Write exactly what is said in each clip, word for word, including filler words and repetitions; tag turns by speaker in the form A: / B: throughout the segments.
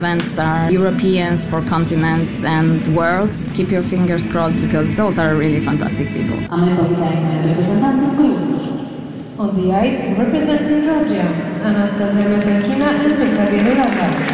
A: Events are Europeans for continents and worlds. Keep your fingers crossed because those are really fantastic people.
B: On the ice, representing Georgia, Anastasia Metelkina and Mika Bielorova.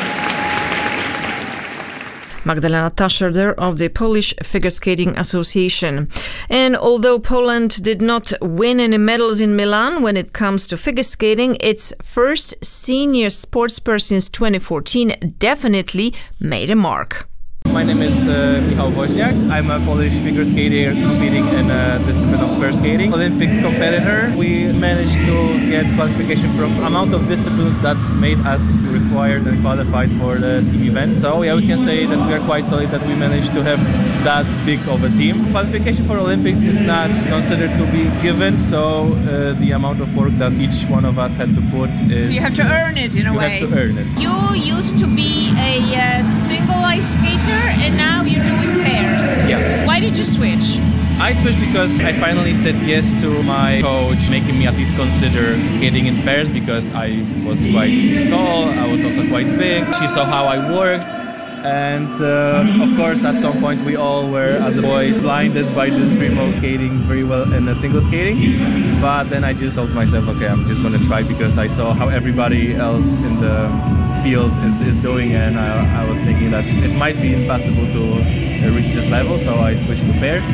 C: Magdalena Tascherder of the Polish Figure Skating Association. And although Poland did not win any medals in Milan when it comes to figure skating, its first senior sportsperson since twenty fourteen definitely made a mark.
D: My name is uh, Michał Woźniak. I'm a Polish figure skater competing in a discipline of pair skating. Olympic competitor. We managed to get qualification from amount of disciplines that made us required and qualified for the team event. So yeah, we can say that we are quite solid that we managed to have that big of a team. Qualification for Olympics is not considered to be given, so uh, the amount of work that each one of us had to put is...
E: So you have to earn it in a
D: you
E: way.
D: You have to earn it.
E: You used to be a uh, single ice skater, and now you're doing pairs.
D: Yeah.
E: Why did you switch?
D: I switched because I finally said yes to my coach, making me at least consider skating in pairs because I was quite tall, I was also quite big. She saw how I worked, and uh, of course at some point we all were, as boys, blinded by this dream of skating very well in a single skating. But then I just told myself, okay, I'm just going to try because I saw how everybody else in the field is, is doing, and I, I was thinking that it might be impossible to uh, reach this level, so I switched to pairs.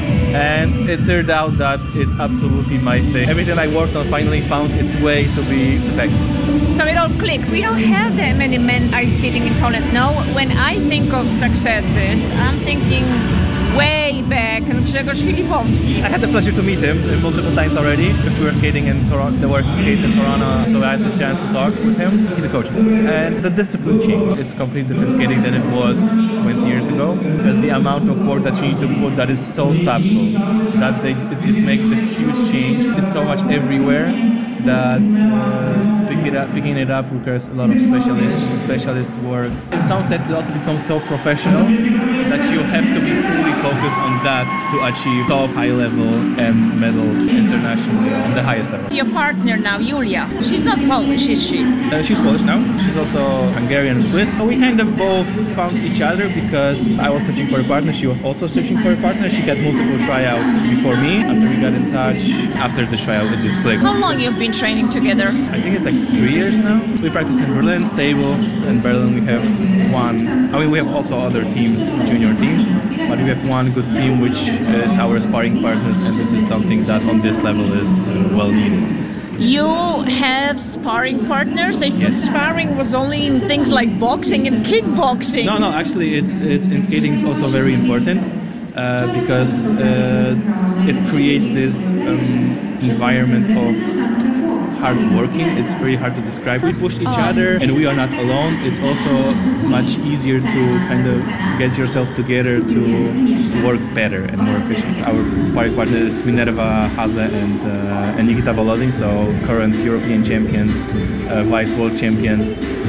D: And it turned out that it's absolutely my thing. Everything I worked on finally found its way to be effective.
E: So it all clicked. We don't have that many men's ice skating in Poland. No, when I think of successes, I'm thinking way back and Grzegorz Filipowski.
D: I had the pleasure to meet him multiple times already because we were skating in Toronto, the work skates in Toronto, so I had the chance to talk with him. He's a coach. And the discipline changed. It's completely different skating than it was twenty years ago because the amount of work that you need to put that is so subtle that they, it just makes the huge change. It's so much everywhere that uh, pick it up, picking it up requires a lot of specialists, specialist work. In some sense, it also becomes so professional that you have to be fully focused on that to achieve top high level and medals internationally on the highest level.
E: Your partner now, Julia, she's not Polish, is she?
D: Uh, she's Polish now. She's also Hungarian and Swiss. So we kind of both found each other because I was searching for a partner. She was also searching for a partner. She had multiple tryouts before me. After we got in touch, after the tryout, it just clicked.
E: How long you've been training together?
D: I think it's like three years now. We practice in Berlin, stable. In Berlin we have one, I mean we have also other teams, junior teams, but we have one good team which is our sparring partners, and this is something that on this level is uh, well needed.
E: You have sparring partners? I thought
D: Yes.
E: sparring was only in things like boxing and kickboxing.
D: No, no, actually it's, it's in skating is also very important uh, because uh, it creates this um, environment of hard working. It's very hard to describe. We push each
E: Oh.
D: other and we are not alone. It's also much easier to kind of get yourself together to work better and more efficient. Our sparring partner is Minerva Haze and, uh, and Nikita Volodin, so current European champions, uh, vice world champions,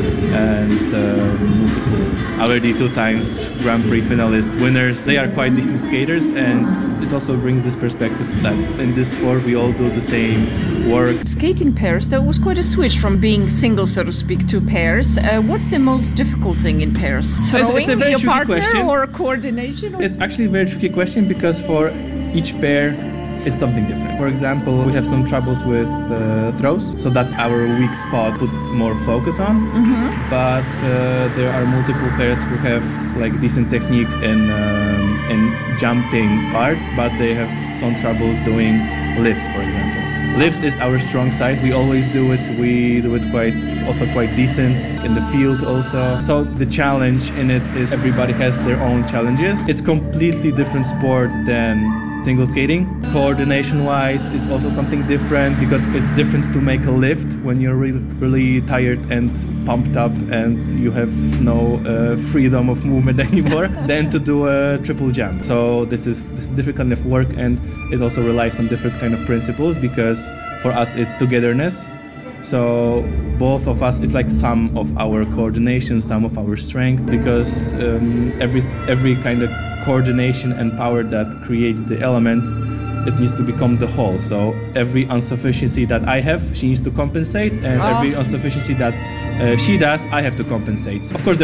D: and uh, multiple, already two times Grand Prix finalist winners. They are quite decent skaters, and it also brings this perspective that in this sport we all do the same work.
E: Skating pairs, there was quite a switch from being single, so to speak, to pairs. Uh, what's the most difficult thing in pairs? Throwing
D: it's a very
E: your
D: tricky
E: partner
D: question.
E: or coordination? Or
D: It's actually a very tricky question because for each pair it's something different. For example, we have some troubles with uh, throws, so that's our weak spot, put more focus on.
E: Mm-hmm.
D: But uh, there are multiple pairs who have like decent technique in, um, in jumping part, but they have some troubles doing lifts, for example. Lifts is our strong side. We always do it. We do it quite, also quite decent in the field also. So the challenge in it is everybody has their own challenges. It's completely different sport than single skating. Coordination-wise, it's also something different because it's different to make a lift when you're really, really tired and pumped up and you have no uh, freedom of movement anymore than to do a triple jump. So this is this is different kind of work, and it also relies on different kind of principles because for us it's togetherness. So both of us, it's like some of our coordination, some of our strength, because um, every every kind of coordination and power that creates the element it needs to become the whole. So every insufficiency that I have, she needs to compensate, and
C: Oh.
D: every insufficiency that uh, she does, I have to compensate. Of course, the